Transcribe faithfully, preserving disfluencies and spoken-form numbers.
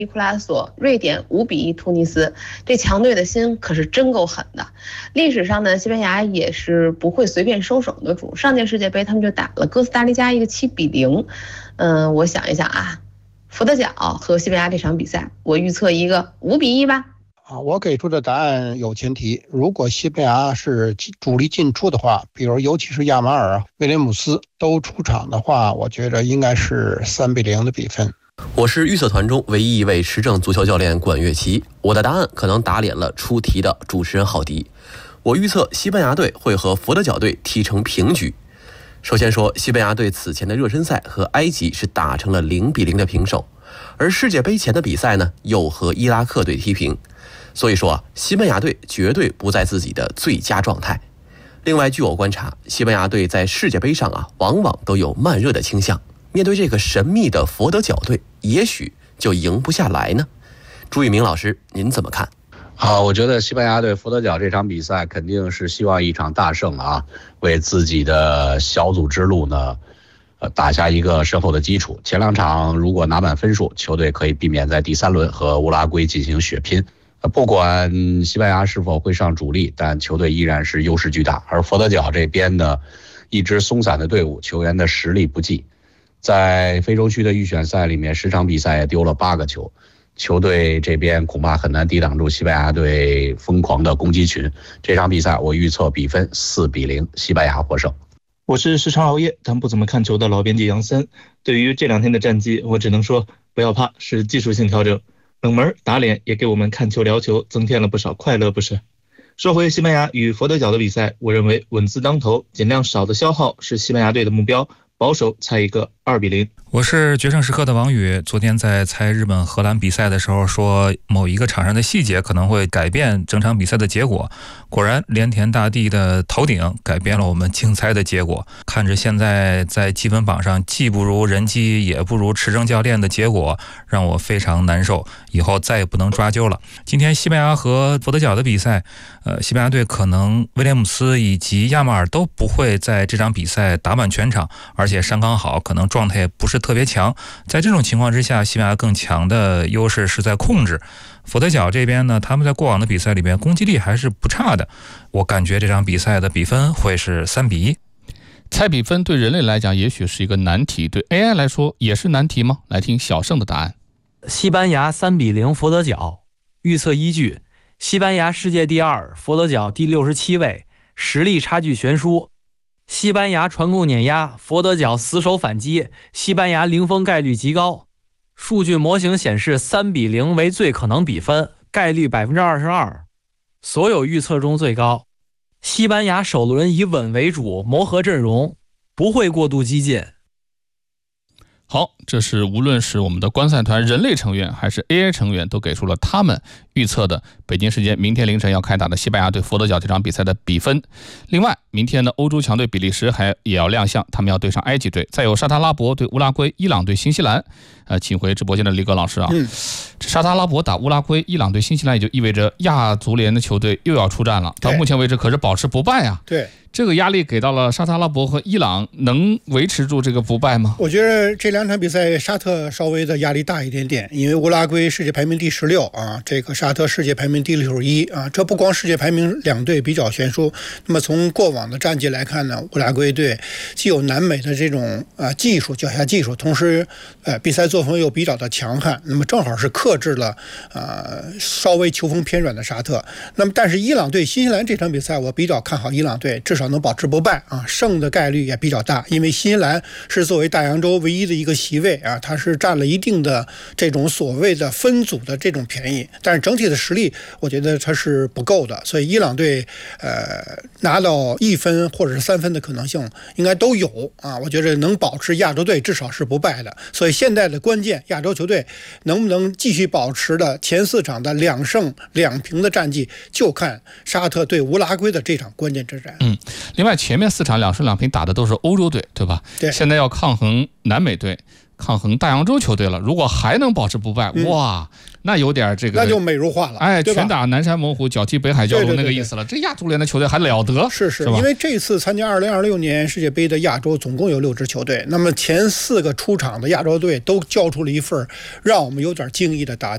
尼古拉索，瑞典五比一突尼斯，这强队的心可是真够狠的。历史上呢，西班牙也是不会随便收手的主。上届世界杯他们就打了哥斯达黎加一个七比零。嗯，我想一想啊，佛得角和西班牙这场比赛，我预测一个五比一吧。 啊，我给出的答案有前提，如果西班牙是主力进出的话，比如尤其是亚马尔、威廉姆斯都出场的话，我觉得应该是三比零的比分。 我是预测团中唯一一位持证足球教练管乐琪，我的答案可能打脸了出题的主持人郝迪。我预测西班牙队会和佛得角队踢成平局。首先说，西班牙队此前的热身赛和埃及是打成了零比零的平手，而世界杯前的比赛呢，又和伊拉克队踢平。所以说，西班牙队绝对不在自己的最佳状态。另外，据我观察，西班牙队在世界杯上啊，往往都有慢热的倾向。面对这个神秘的佛得角队，也许就赢不下来呢。朱玉明老师，您怎么看？ 好，我觉得西班牙对佛得角这场比赛肯定是希望一场大胜啊，为自己的小组之路呢，呃，打下一个深厚的基础。前两场如果拿满分数，球队可以避免在第三轮和乌拉圭进行血拼。呃，不管西班牙是否会上主力，但球队依然是优势巨大。而佛得角这边呢，一支松散的队伍，球员的实力不济。在非洲区的预选赛里面，十场比赛也丢了八个球，球队这边恐怕很难抵挡住西班牙队疯狂的攻击群。这场比赛我预测比分四比零，西班牙获胜。 我是时常熬夜但不怎么看球的老编辑杨森，对于这两天的战绩，我只能说不要怕，是技术性调整。冷门打脸也给我们看球聊球增添了不少快乐，不是？说回西班牙与佛得角的比赛，我认为稳字当头，尽量少的消耗是西班牙队的目标，保守猜一个二比零。 我是决胜时刻的王宇，昨天在猜日本荷兰比赛的时候说某一个场上的细节可能会改变整场比赛的结果，果然连田大地的头顶改变了我们竞猜的结果。看着现在在积分榜上既不如人机也不如持证教练的结果，让我非常难受，以后再也不能抓阄了。今天西班牙和佛得角的比赛，呃，西班牙队可能威廉姆斯以及亚马尔都不会在这场比赛打满全场，而且伤刚好，可能状态也不是特别强。在这种情况之下，西班牙更强的优势是在控制。佛得角这边呢，他们在过往的比赛里边攻击力还是不差的。我感觉这场比赛的比分会是三比一。 猜比分对人类来讲也许是一个难题，对 A I 来说也是难题吗？来听小盛的答案。 西班牙三比零佛得角。预测依据：西班牙世界第二，佛得角第六十七位，实力差距悬殊。西班牙传控碾压，佛得角死守反击，西班牙零封概率极高。数据模型显示三比零为最可能比分，概率 百分之二十二， 所有预测中最高。西班牙首轮以稳为主，磨合阵容，不会过度激进。 好，这是无论是我们的观赛团人类成员还是 A I 成员都给出了他们预测的北京时间明天凌晨要开打的西班牙对佛得角这场比赛的比分。另外，明天的欧洲强队比利时还也要亮相，他们要对上埃及队，再有沙特阿拉伯对乌拉圭，伊朗对新西兰。呃，请回直播间的李戈老师啊，嗯、这沙特阿拉伯打乌拉圭，伊朗对新西兰，也就意味着亚足联的球队又要出战了。到目前为止可是保持不败啊。 对。 这个压力给到了沙特阿拉伯和伊朗，能维持住这个不败吗？ 我觉得这两场比赛沙特稍微的压力大一点点，因为乌拉圭世界排名第十六啊，这个沙特世界排名第六十一啊，这不光世界排名两队比较悬殊，那么从过往的战绩来看呢，乌拉圭队既有南美的这种啊技术脚下技术，同时呃比赛作风又比较的强悍，那么正好是克制了呃稍微球风偏软的沙特。那么但是伊朗对新西兰这场比赛，我比较看好伊朗队，至少能保持不败啊，胜的概率也比较大，因为新西兰是作为大洋洲唯一的一个席位啊，它是占了一定的这种所谓的分组的这种便宜，但是整体的实力我觉得它是不够的，所以伊朗队呃拿到一分或者是三分的可能性应该都有啊，我觉得能保持亚洲队至少是不败的，所以现在的关键亚洲球队能不能继续保持的前四场的两胜两平的战绩，就看沙特对乌拉圭的这场关键之战。 嗯，另外前面四场两胜两平打的都是欧洲队，对吧？ 对。 现在要抗衡南美队，抗衡大洋洲球队了。如果还能保持不败，嗯、哇，那有点这个， 那就美如画了。 哎，拳打南山猛虎，脚踢北海蛟龙那个意思了。这亚足联的球队还了得？ 是是， 是吧？ 因为这次参加二零二六年世界杯的亚洲总共有六支球队，那么前四个出场的亚洲队都交出了一份让我们有点惊异的答